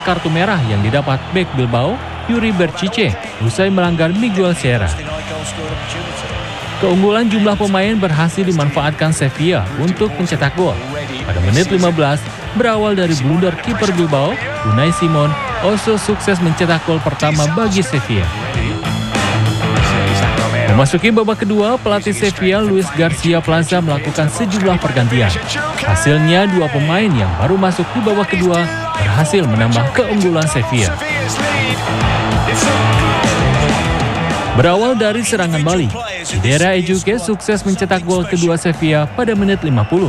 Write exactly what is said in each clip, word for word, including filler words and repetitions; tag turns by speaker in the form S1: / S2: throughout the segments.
S1: kartu merah yang didapat bek Bilbao, Yuri Berchiche, usai melanggar Miguel Sierra. Keunggulan jumlah pemain berhasil dimanfaatkan Sevilla untuk mencetak gol. Pada menit lima belas, berawal dari blunder kiper Bilbao, Unai Simon, Oso sukses mencetak gol pertama bagi Sevilla. Memasuki babak kedua, pelatih Sevilla Luis Garcia Plaza melakukan sejumlah pergantian. Hasilnya, dua pemain yang baru masuk di babak kedua berhasil menambah keunggulan Sevilla. Berawal dari serangan balik, Idera Ejuke sukses mencetak gol kedua Sevilla pada menit lima puluh.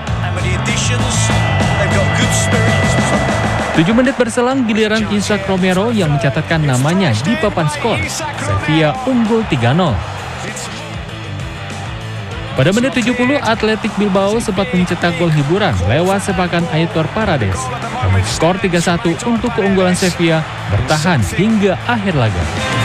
S1: Tujuh menit berselang, giliran Isaac Romero yang mencatatkan namanya di papan skor. Sevilla unggul tiga nol. Pada menit tujuh puluh, Athletic Bilbao sempat mencetak gol hiburan lewat sepakan Aitor Paredes. Namun skor tiga satu untuk keunggulan Sevilla bertahan hingga akhir laga.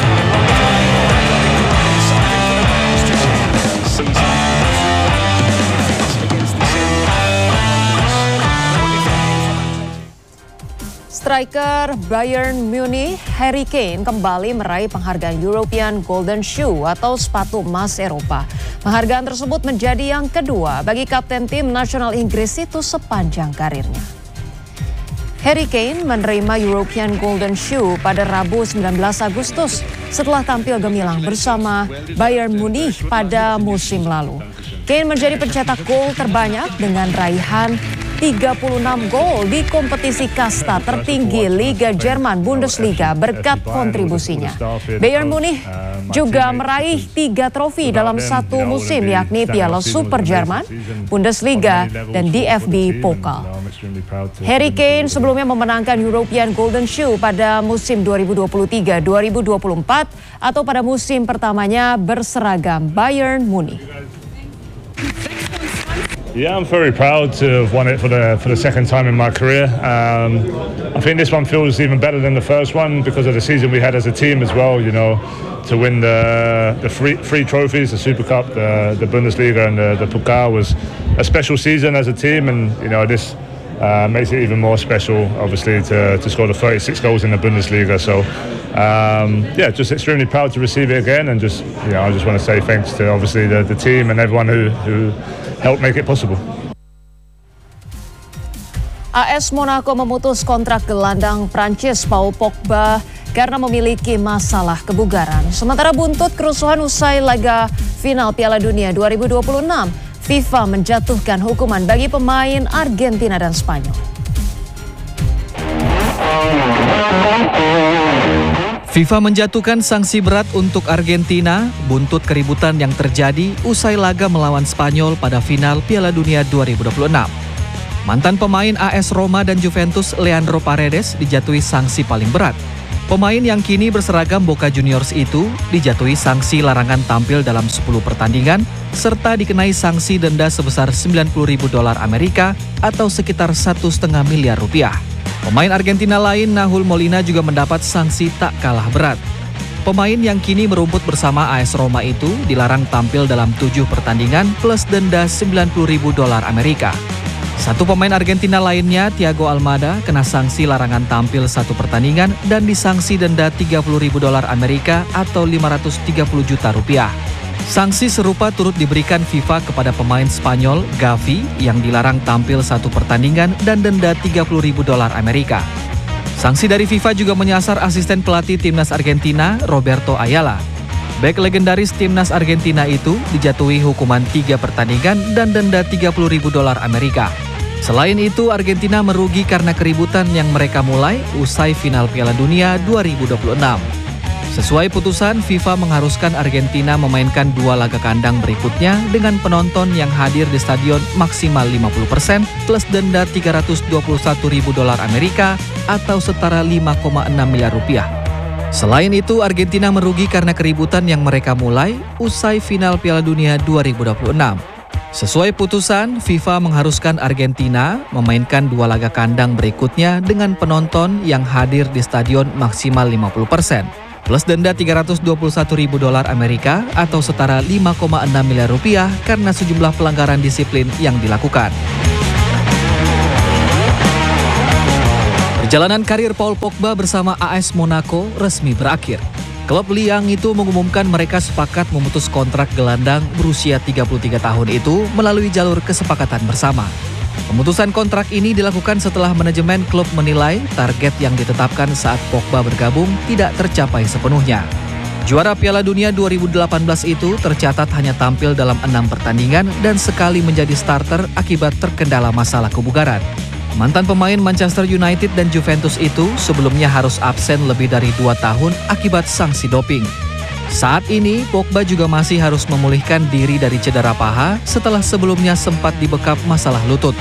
S2: Striker Bayern Munich Harry Kane kembali meraih penghargaan European Golden Shoe atau sepatu emas Eropa. Penghargaan tersebut menjadi yang kedua bagi kapten tim nasional Inggris itu sepanjang karirnya. Harry Kane menerima European Golden Shoe pada Rabu sembilan belas Agustus setelah tampil gemilang bersama Bayern Munich pada musim lalu. Kane menjadi pencetak gol terbanyak dengan raihan tiga puluh enam gol di kompetisi kasta tertinggi Liga Jerman Bundesliga berkat kontribusinya. Bayern Munich juga meraih tiga trofi dalam satu musim, yakni Piala Super Jerman, Bundesliga, dan D F B Pokal. Harry Kane sebelumnya memenangkan European Golden Shoe pada musim dua ribu dua puluh tiga dua ribu dua puluh empat atau pada musim pertamanya berseragam Bayern Munich.
S3: Yeah, I'm very proud to have won it for the for the second time in my career. Um, I think this one feels even better than the first one because of the season we had as a team as well. You know, to win the the three three trophies, the Super Cup, the the Bundesliga, and the, the Pokal was a special season as a team, and you know this uh, makes it even more special, obviously, to to score the thirty-six goals in the Bundesliga. So. Um, yeah, just extremely proud to receive it again, and just you know, I just want to say thanks to obviously the, the team and everyone who who helped make it possible.
S2: A S Monaco memutus kontrak gelandang Prancis Paul Pogba karena memiliki masalah kebugaran. Sementara buntut kerusuhan usai laga final Piala Dunia dua ribu dua puluh enam, FIFA menjatuhkan hukuman bagi pemain Argentina dan Spanyol.
S4: FIFA menjatuhkan sanksi berat untuk Argentina buntut keributan yang terjadi usai laga melawan Spanyol pada final Piala Dunia dua ribu dua puluh enam. Mantan pemain A S Roma dan Juventus Leandro Paredes dijatuhi sanksi paling berat. Pemain yang kini berseragam Boca Juniors itu dijatuhi sanksi larangan tampil dalam sepuluh pertandingan serta dikenai sanksi denda sebesar sembilan puluh ribu dolar Amerika atau sekitar satu koma lima miliar rupiah. Pemain Argentina lain, Nahuel Molina, juga mendapat sanksi tak kalah berat. Pemain yang kini merumput bersama A S Roma itu dilarang tampil dalam tujuh pertandingan plus denda sembilan puluh ribu dolar Amerika. Satu pemain Argentina lainnya, Thiago Almada, kena sanksi larangan tampil satu pertandingan dan disangsi denda tiga puluh ribu dolar Amerika atau lima ratus tiga puluh juta rupiah. Sanksi serupa turut diberikan FIFA kepada pemain Spanyol Gavi yang dilarang tampil satu pertandingan dan denda tiga puluh ribu dolar Amerika. Sanksi dari FIFA juga menyasar asisten pelatih timnas Argentina Roberto Ayala. Bek legendaris timnas Argentina itu dijatuhi hukuman tiga pertandingan dan denda tiga puluh ribu dolar Amerika. Selain itu, Argentina merugi karena keributan yang mereka mulai usai final Piala Dunia dua ribu dua puluh enam. Sesuai putusan, FIFA mengharuskan Argentina memainkan dua laga kandang berikutnya dengan penonton yang hadir di stadion maksimal lima puluh persen plus denda tiga ratus dua puluh satu ribu dolar Amerika atau setara lima koma enam miliar rupiah. Selain itu, Argentina merugi karena keributan yang mereka mulai usai final Piala Dunia dua ribu dua puluh enam. Sesuai putusan, FIFA mengharuskan Argentina memainkan dua laga kandang berikutnya dengan penonton yang hadir di stadion maksimal lima puluh persen. Plus denda tiga ratus dua puluh satu ribu dolar Amerika atau setara lima koma enam miliar rupiah karena sejumlah pelanggaran disiplin yang dilakukan. Perjalanan karir Paul Pogba bersama A S Monaco resmi berakhir. Klub Liang itu mengumumkan mereka sepakat memutus kontrak gelandang berusia tiga puluh tiga tahun itu melalui jalur kesepakatan bersama. Pemutusan kontrak ini dilakukan setelah manajemen klub menilai target yang ditetapkan saat Pogba bergabung tidak tercapai sepenuhnya. Juara Piala Dunia dua ribu delapan belas itu tercatat hanya tampil dalam enam pertandingan dan sekali menjadi starter akibat terkendala masalah kebugaran. Mantan pemain Manchester United dan Juventus itu sebelumnya harus absen lebih dari dua tahun akibat sanksi doping. Saat ini, Pogba juga masih harus memulihkan diri dari cedera paha setelah sebelumnya sempat dibekap masalah lutut.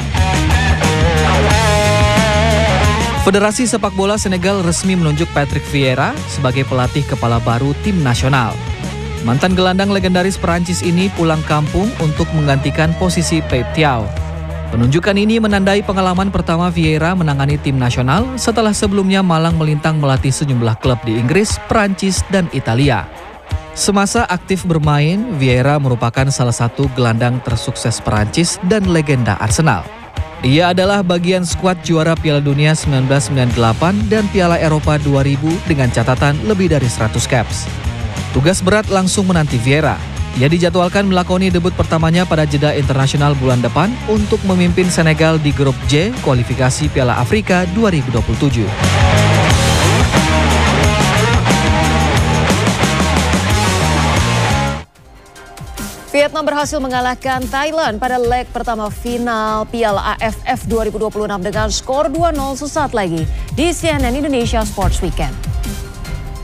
S4: Federasi Sepak Bola Senegal resmi menunjuk Patrick Vieira sebagai pelatih kepala baru tim nasional. Mantan gelandang legendaris Perancis ini pulang kampung untuk menggantikan posisi Pep Thiaw. Penunjukan ini menandai pengalaman pertama Vieira menangani tim nasional setelah sebelumnya malang melintang melatih sejumlah klub di Inggris, Perancis, dan Italia. Semasa aktif bermain, Vieira merupakan salah satu gelandang tersukses Perancis dan legenda Arsenal. Ia adalah bagian skuad juara Piala Dunia seribu sembilan ratus sembilan puluh delapan dan Piala Eropa dua ribu dengan catatan lebih dari seratus caps. Tugas berat langsung menanti Vieira. Ia dijadwalkan melakoni debut pertamanya pada jeda internasional bulan depan untuk memimpin Senegal di grup J kualifikasi Piala Afrika dua ribu dua puluh tujuh.
S2: Vietnam berhasil mengalahkan Thailand pada leg pertama final Piala A F F dua ribu dua puluh enam dengan skor dua nol sesaat lagi di C N N Indonesia Sports Weekend.